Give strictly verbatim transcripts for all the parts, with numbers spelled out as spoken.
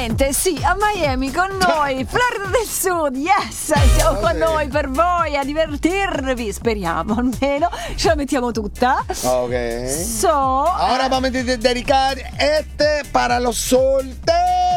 Finalmente, sì, a Miami con noi, Florida del Sud, yes, siamo con noi per voi a divertirvi, speriamo almeno, ce la mettiamo tutta. Ok. So, Ahora vamos a dedicar este para los solteros.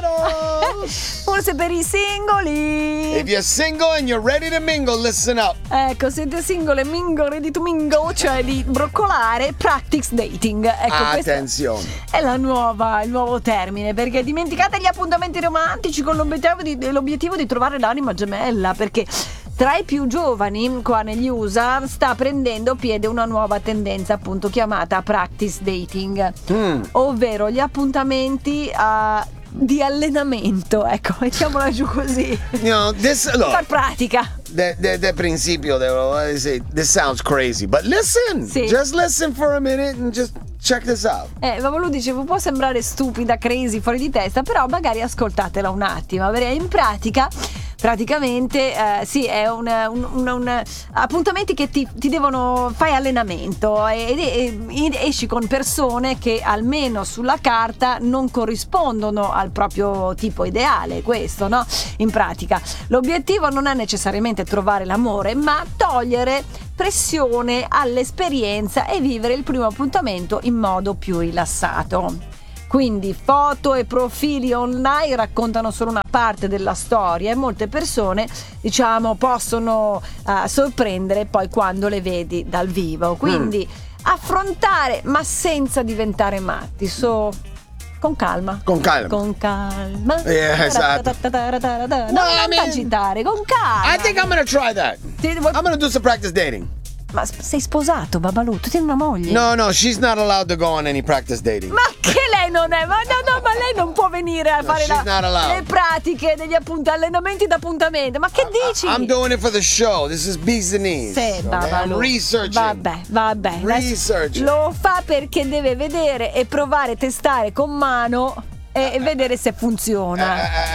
Forse per i singoli. If you're single and you're ready to mingle, listen up. Ecco, siete single e mingle, ready to mingle, cioè di broccolare, practice dating. Ecco, Attenzione. È la nuova, il nuovo termine, perché dimenticate gli appuntamenti romantici con l'obiettivo di, l'obiettivo di trovare l'anima gemella, perché tra i più giovani qua negli U S A sta prendendo piede una nuova tendenza appunto chiamata practice dating, mm. ovvero gli appuntamenti a di allenamento, ecco, mettiamola giù così. You know, this, look, per pratica. De, de, de principio, de, say, this sounds crazy, but listen, sì. just listen for a minute and just check this out. Eh, ma lui dice, può sembrare stupida, crazy, fuori di testa, però magari ascoltatela un attimo, perché in pratica praticamente eh, sì, è un, un, un, un appuntamenti che ti, ti devono fai allenamento ed e, e, esci con persone che almeno sulla carta non corrispondono al proprio tipo ideale, questo, no? In pratica l'obiettivo non è necessariamente trovare l'amore, ma togliere pressione all'esperienza e vivere il primo appuntamento in modo più rilassato. Quindi foto e profili online raccontano solo una parte della storia e molte persone, diciamo, possono uh, sorprendere poi quando le vedi dal vivo. Quindi mm. affrontare, ma senza diventare matti. So, con calma. Con calma. Con calma. Yeah, esatto. No, non agitare, con calma. I think I'm gonna try that. I'm gonna do some practice dating. Ma sei sposato, Babalù? Tu tieni una moglie? No, no, she's not allowed to go on any practice dating. Ma che lei non è? Ma no, no, ma lei non può venire a no, fare la, le pratiche degli appunti, allenamenti d'appuntamento. Ma che I, dici? I'm doing it for the show. This is business. Sì, Babalù. I'm researching. Vabbè, vabbè. Researching. Lo fa perché deve vedere e provare, testare con mano e, e vedere se funziona. Uh, uh,